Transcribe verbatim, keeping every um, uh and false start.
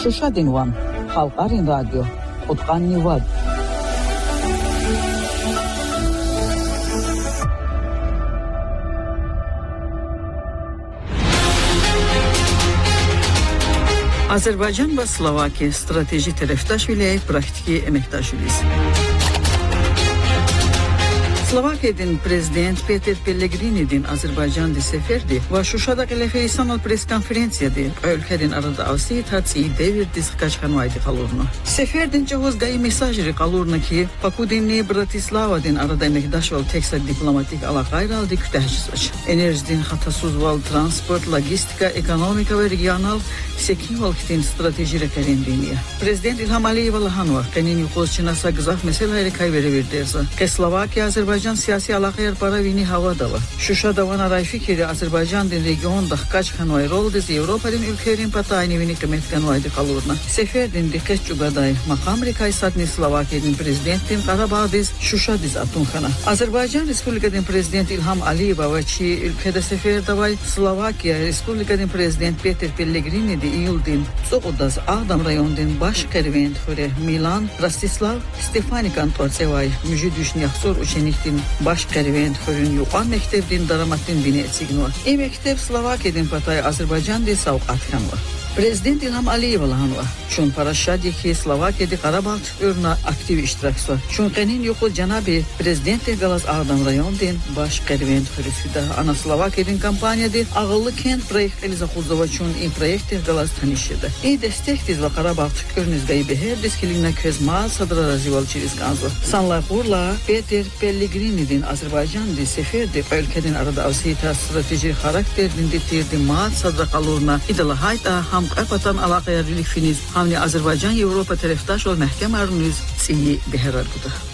Şuşa dinvan, Halkarin Radyo, Utkan Nivad. Azərbaycan və Slovakiya strateji tərəfdaş vilayət praktiki əməkdaşıyıq. Slovakiyadan prezident Peter Pellegrini'nin Azerbaycan'da seferdi ve Şuşa'da qələfəyisanal pres konferensiyada ölkədən arada avsiyi tatsiyi devirdi sıqaçqanvaydı qalurna. Seferdin cahozgayı mesajları qalurna ki, Pakudinni Bratislava'dan arada əməkdaş ol teksa diplomatik alaqayr aldı kütəhciz. Enerjidin xatasuz val transport, logistika, ekonomika ve regional sekin valkitin strateji referendiniya. Prezident İlham Aliyev Allahanova qənin yuxozçinasa qızaq məsələləri kayveri verdirsə. Ki Slovakiya Azerbaycan siyasi alaqayar para vini havada var. Şuşa davan aray fikri Azerbaycan'ın regionda kaç kanvay roldiz Avrupa'nın ülkelerin patayını vini kıymet kanvaydı kalurna. Seferdin dikkat çugaday makam rikaysatni Slovakiyadan prezidentin Qarabağ'diz Şuşa diz atunxana. Azerbaycan Respublikadan prezident İlham Aliyev ve çi ülkede sefer davay Slovakiya Respublikadan prezident Peter Pellegrini de iyuldin Soğudaz Ağdam rayonundan baş kervent xore Milan Rastislav Stefanikan torcevay müjü düşnyaxsor uçeniktin baş kervent xorun yuqan mektebdin daramatin bini etsigno. E mekteb Slovakiyadan patay Azerbaycan de sav atkan var. Prezident İlham Aliyev Allahanova çun paraşadi ki Slovakiyada Qarabağ örna aktiv iştiraksı var. Çun qənin yoxul canabi prezident Galaz Ağdam rayonundan baş kervent xorusida ana Slovakiyadan kampaniyada ağıllı kent proyekt elizaxuzova çun in proyekt Galaz tanışıdı. E destektiz ve Qarabağ örnüzgayı beher deskilinə közmal sadra razival çirizganzo. Sanlayqurla Peter Pellegrini'nin Azerbaycan'da seferde ülkeden arada avsiyeta strateji karakterini detirdi maat sadra kalurna idala hayta ham qapatan alaqaya rilifiniz hamni Azerbaycan Avropa tərəfdaş ol məhkəm arınız siyi beher argudu.